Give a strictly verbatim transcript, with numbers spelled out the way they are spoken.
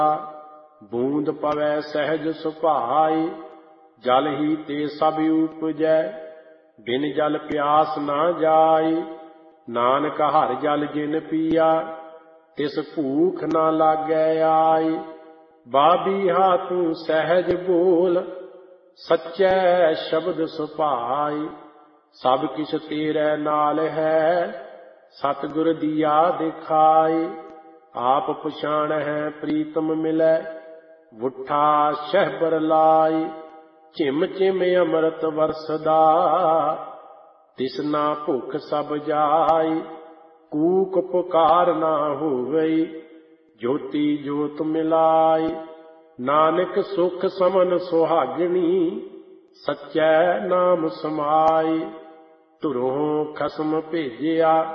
बूंद पवै सहज सुभाई, जल ही ते सब उपजै, बिन जल प्यास ना जाई। नानक हर जल जिन पिया, तिस भूख ना लागै आई। बाबीहा तू सहज बोल, सच्चै शब्द सुभाई। सब किछ तेरे नाल है, सतगुर दिया दिखाई। आप पछाण है प्रीतम मिलै, वुठा शहबर लाई। झिम झिम अमृत वरसदा, तिसना भुख सब जाई। कूक पुकार ना होवई, ज्योति जोत मिलाई। नानक सुख समन सुहागणी, सच्चै नाम समाई। धुरों खसम भेजिया,